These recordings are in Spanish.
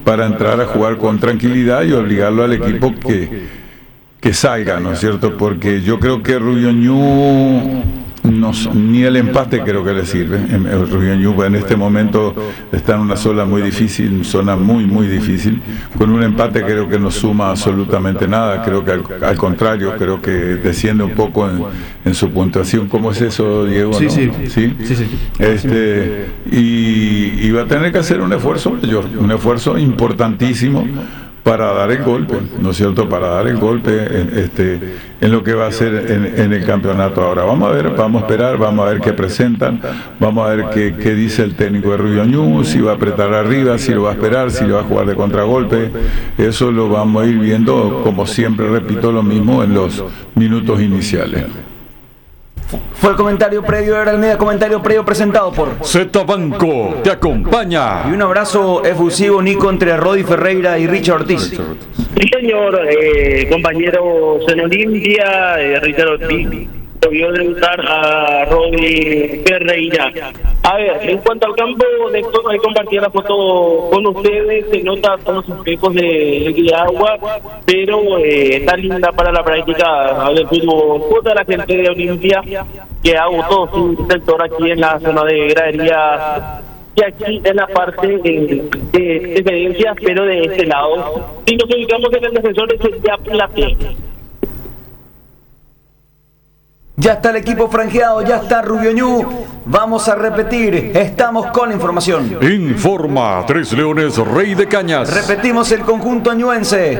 para entrar a jugar con tranquilidad y obligarlo al equipo que salga, ¿no es cierto? Porque yo creo que Rubio Ñu ni el empate creo que le sirve. Rubio Ñu en este momento está en una zona muy difícil, muy difícil. Con un empate creo que no suma absolutamente nada. Creo que al contrario, creo que desciende un poco en su puntuación. ¿Cómo es eso, Diego? Sí, ¿no? sí. Y va a tener que hacer un esfuerzo mayor, un esfuerzo importantísimo para dar el golpe, ¿no es cierto? Para dar el golpe en lo que va a ser en el campeonato ahora. Vamos a ver, vamos a esperar, vamos a ver qué presentan, vamos a ver qué dice el técnico de Rubio Ñu, si va a apretar arriba, si lo va a esperar, si lo va a jugar de contragolpe. Eso lo vamos a ir viendo, como siempre repito lo mismo, en los minutos iniciales. Fue el comentario previo de Almeida, comentario previo presentado por Z Banco te acompaña. Y un abrazo efusivo, Nico, entre Rodi Ferreira y Richard Ortiz. Sí, señor, compañeros en Olimpia, Richard Ortiz vio debutar a Rodi Ferreira. A ver, en cuanto al campo, después de compartir la foto con ustedes, se nota todos los espejos de agua, pero está linda para la práctica del fútbol. Toda la gente de Olimpia que agotó su sector aquí en la zona de gradería y aquí en la parte de experiencias, pero de este lado. Si nos ubicamos en el defensor de Sevilla Plate. Ya está el equipo franjeado, ya está Rubio Ñu. Vamos a repetir, estamos con la información. Informa Tres Leones Rey de Cañas. Repetimos el conjunto ñuense.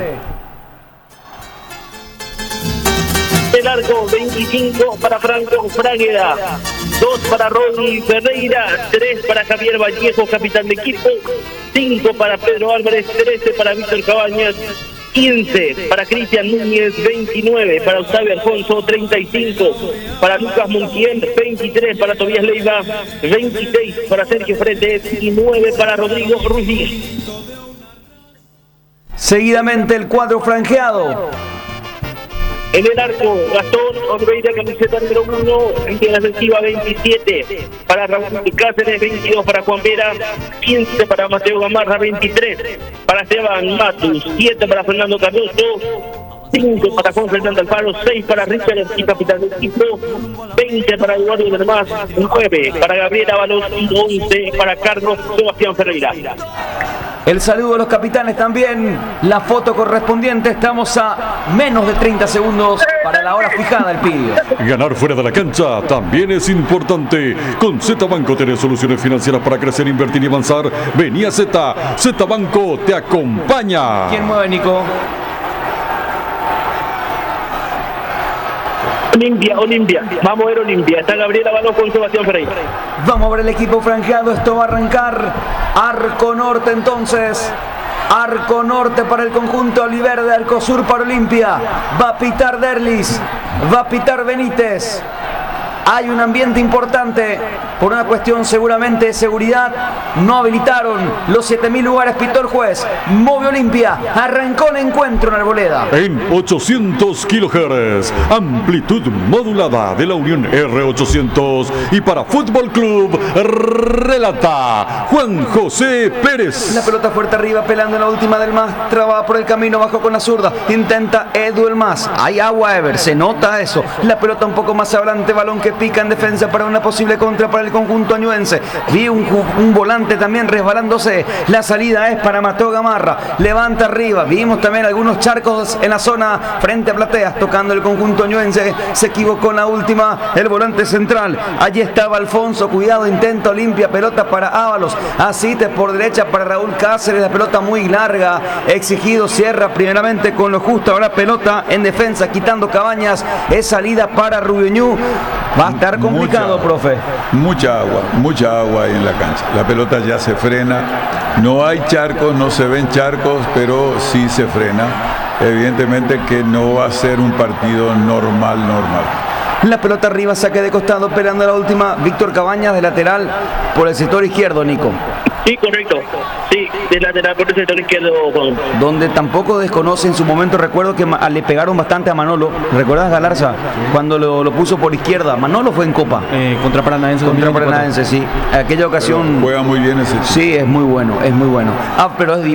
El arco, 25 para Franco Fragueda, 2 para Rodi Ferreira, 3 para Javier Vallejo, capitán de equipo, 5 para Pedro Álvarez, 13 para Víctor Cabañas, 15 para Cristian Núñez, 29 para Octavio Alfonso, 35 para Lucas Montiel, 23 para Tobías Leiva, 26 para Sergio Fretes y 9 para Rodrigo Ruiz. Seguidamente el cuadro franjeado. En el arco, Gastón Oliveira, camiseta número 1, en la defensiva 27 para Raúl Cáceres, 22 para Juan Vera, 15 para Mateo Gamarra, 23 para Esteban Matus, 7 para Fernando Cardoso, 5 para Juan Fernando Alfaro, 6 para Richard y capitán del equipo, 20 para Eduardo Dermás, 9 para Gabriel Ábalos y 11 para Carlos Sebastián Ferreira. El saludo de los capitanes también, la foto correspondiente, estamos a menos de 30 segundos para la hora fijada del pidio. Ganar fuera de la cancha también es importante. Con Z Banco tenés soluciones financieras para crecer, invertir y avanzar. Vení a Z Banco te acompaña. ¿Quién mueve, Nico? Olimpia, vamos a ver Olimpia, está Gabriela Ábalos con Sebastián Ferreira. Vamos a ver el equipo franjeado, esto va a arrancar. Arco norte entonces. Arco norte para el conjunto Oliverde, arco sur para Olimpia. Va a pitar Derlis, va a pitar Benítez. Hay un ambiente importante por una cuestión seguramente de seguridad. No habilitaron los 7.000 lugares, pitó el juez. Move Olimpia, arrancó el encuentro en Arboleda. En 800 kHz, amplitud modulada de la Unión R800. Y para Fútbol Club, relata Juan José Pérez. La pelota fuerte arriba, pelando en la última del Mas. Traba por el camino, bajó con la zurda. Intenta Edu el Mas. Hay agua, Ever, se nota eso. La pelota un poco más adelante, balón que pica en defensa para una posible contra para el conjunto añuense. Vi un volante también resbalándose. La salida es para Mateo Gamarra. Levanta arriba. Vimos también algunos charcos en la zona frente a Plateas. Tocando el conjunto añuense. Se equivocó en la última. El volante central. Allí estaba Alfonso. Cuidado, intenta Olimpia. Pelota para Ábalos. Asiste por derecha para Raúl Cáceres. La pelota muy larga. Exigido. Cierra primeramente con lo justo. Ahora pelota en defensa. Quitando Cabañas. Es salida para Rubio Ñu. Va a estar complicado, profe. Mucha agua ahí en la cancha. La pelota ya se frena. No hay charcos, no se ven charcos, pero sí se frena. Evidentemente que no va a ser un partido normal. La pelota arriba, saque de costado, peleando la última. Víctor Cabañas de lateral por el sector izquierdo, Nico. Sí, correcto. Sí, de lateral por el sector izquierdo, Juan. Donde tampoco desconoce en su momento, recuerdo que le pegaron bastante a Manolo. ¿Recuerdas, Galarza? Cuando lo puso por izquierda. Manolo fue en Copa. Contra Paranaense. Contra Paranaense, sí. Aquella ocasión. Pero juega muy bien ese chico. Sí, es muy bueno. Ah, pero es